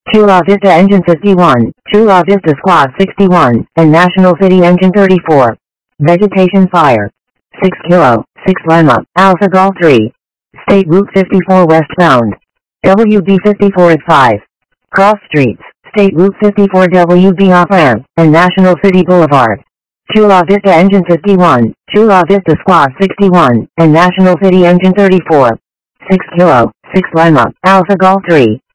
Chula Vista Engine 51, Chula Vista Squad 61, and National City Engine 34. Vegetation fire. 6 Kilo, 6 Lima, Alpha Golf 3. State Route 54 westbound. WB 54 at 5. Cross streets, State Route 54 WB off-ramp, and National City Boulevard. Chula Vista Engine 51, Chula Vista Squad 61, and National City Engine 34. 6 Kilo, 6 Lima, Alpha Golf 3.